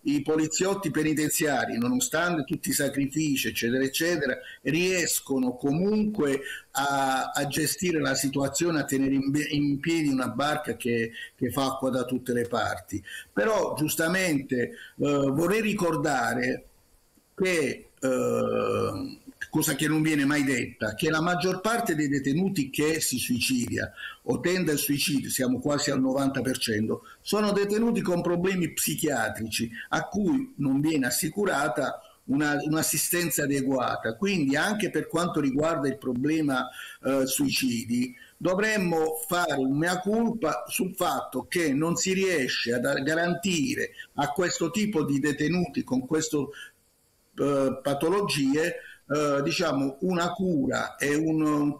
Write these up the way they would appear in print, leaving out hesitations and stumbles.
i poliziotti penitenziari, nonostante tutti i sacrifici, eccetera, eccetera, riescono comunque a gestire la situazione, a tenere in piedi una barca che fa acqua da tutte le parti. Però giustamente vorrei ricordare che cosa che non viene mai detta, che la maggior parte dei detenuti che si suicidia o tende al suicidio, siamo quasi al 90%, sono detenuti con problemi psichiatrici a cui non viene assicurata un'assistenza adeguata. Quindi anche per quanto riguarda il problema suicidi, dovremmo fare un mea culpa sul fatto che non si riesce a garantire a questo tipo di detenuti con questo patologie diciamo una cura e una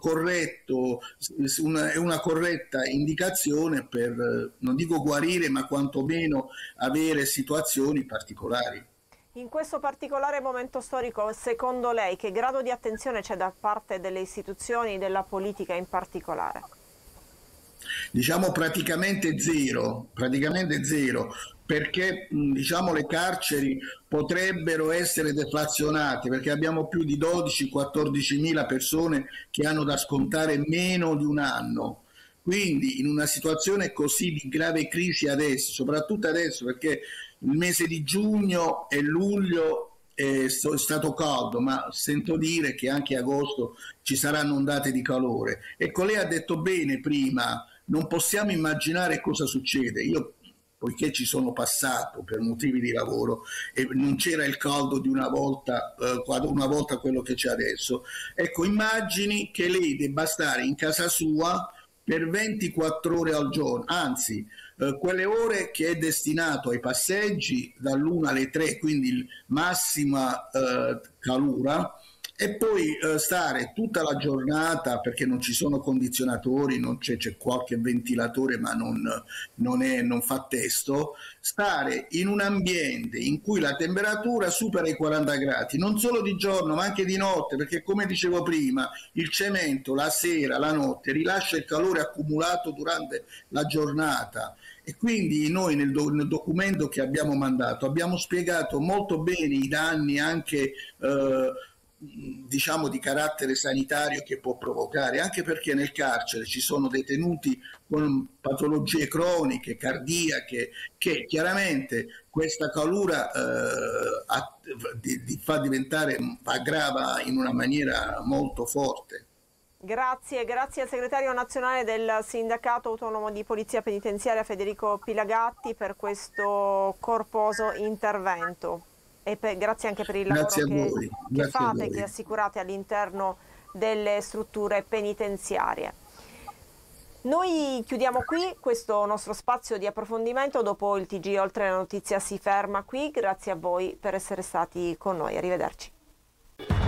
corretta indicazione per non dico guarire ma quantomeno avere situazioni particolari. In questo particolare momento storico, secondo lei, che grado di attenzione c'è da parte delle istituzioni, della politica in particolare? Diciamo praticamente zero, perché diciamo le carceri potrebbero essere deflazionate perché abbiamo più di 12-14 mila persone che hanno da scontare meno di un anno. Quindi in una situazione così di grave crisi adesso, soprattutto adesso perché il mese di giugno e luglio è stato caldo, ma sento dire che anche agosto ci saranno ondate di calore. Ecco, lei ha detto bene prima, non possiamo immaginare cosa succede. Io, poiché ci sono passato per motivi di lavoro e non c'era il caldo di una volta quello che c'è adesso, ecco, immagini che lei debba stare in casa sua per 24 ore al giorno, anzi quelle ore che è destinato ai passeggi dall'1 alle 3, quindi massima calura, e poi stare tutta la giornata perché non ci sono condizionatori, c'è qualche ventilatore ma non fa testo, stare in un ambiente in cui la temperatura supera i 40 gradi, non solo di giorno ma anche di notte, perché come dicevo prima il cemento la sera, la notte rilascia il calore accumulato durante la giornata. E quindi noi nel documento che abbiamo mandato abbiamo spiegato molto bene i danni anche diciamo di carattere sanitario che può provocare, anche perché nel carcere ci sono detenuti con patologie croniche, cardiache, che chiaramente questa calura fa diventare, aggrava in una maniera molto forte. Grazie al segretario nazionale del Sindacato Autonomo di Polizia Penitenziaria Federico Pilagatti per questo corposo intervento e grazie anche per il lavoro che fate, che assicurate all'interno delle strutture penitenziarie. Noi chiudiamo qui questo nostro spazio di approfondimento, dopo il TG Oltre la Notizia si ferma qui, grazie a voi per essere stati con noi, arrivederci.